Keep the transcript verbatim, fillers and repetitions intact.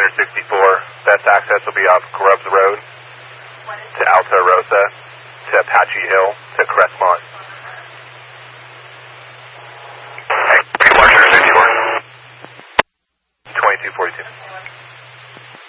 hundred sixty-four. Best access will be off Grubbs Road to Alta Rosa to Apache Hill to Crestmont.